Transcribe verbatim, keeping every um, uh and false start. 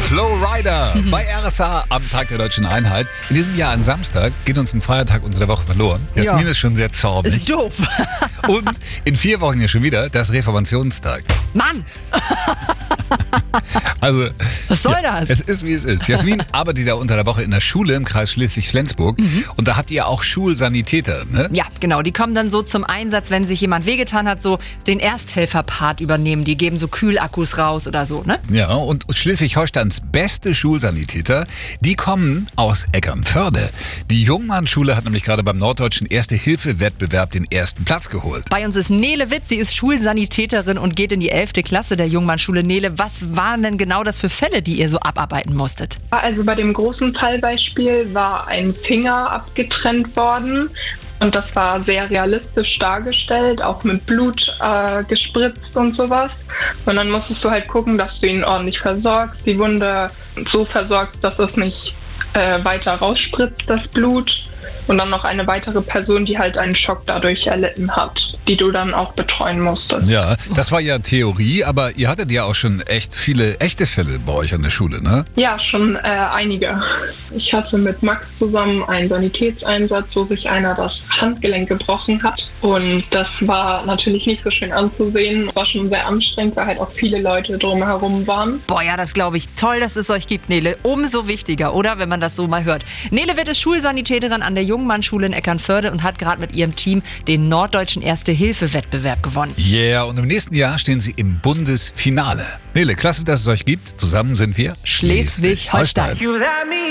Flo Rida bei R S H am Tag der Deutschen Einheit. In diesem Jahr an Samstag geht uns ein Feiertag unter der Woche verloren. Jasmin Ja. ist schon sehr zornig. Ist doof. Und in vier Wochen ja schon wieder das Reformationstag. Mann, Also, was soll das? es ist wie es ist. Jasmin arbeitet ja unter der Woche in der Schule im Kreis Schleswig-Flensburg. Mhm. Und da habt ihr auch Schulsanitäter, ne? Ja, genau. Die kommen dann so zum Einsatz, wenn sich jemand wehgetan hat, so den Ersthelfer-Part übernehmen. Die geben so Kühlakkus raus oder so, ne? Ja, und Schleswig-Holsteins beste Schulsanitäter, die kommen aus Eckernförde. Die Jungmann-Schule hat nämlich gerade beim norddeutschen Erste-Hilfe-Wettbewerb den ersten Platz geholt. Bei uns ist Nele Witt, sie ist Schulsanitäterin und geht in die elfte Klasse der Jungmann-Schule. Nele, was waren denn genau das für Fälle, die ihr so abarbeiten musstet? Also bei dem großen Fallbeispiel war ein Finger abgetrennt worden und das war sehr realistisch dargestellt, auch mit Blut äh, gespritzt und sowas. Und dann musstest du halt gucken, dass du ihn ordentlich versorgst, die Wunde so versorgst, dass es nicht äh, weiter rausspritzt, das Blut. Und dann noch eine weitere Person, die halt einen Schock dadurch erlitten hat, die du dann auch betreuen musstest. Ja, das war ja Theorie, aber ihr hattet ja auch schon echt viele echte Fälle bei euch an der Schule, ne? Ja, schon äh, einige. Ich hatte mit Max zusammen einen Sanitätseinsatz, wo sich einer das Handgelenk gebrochen hat. Und das war natürlich nicht so schön anzusehen. War schon sehr anstrengend, weil halt auch viele Leute drumherum waren. Boah, ja, das glaube ich. Toll, dass es euch gibt, Nele. Umso wichtiger, oder? Wenn man das so mal hört. Nele Witt ist Schulsanitäterin an der Jungmann-Schule in Eckernförde und hat gerade mit ihrem Team den norddeutschen Erste-Hilfe-Wettbewerb gewonnen. Yeah, und im nächsten Jahr stehen sie im Bundesfinale. Nele, klasse, dass es euch gibt. Zusammen sind wir Schleswig-Holstein.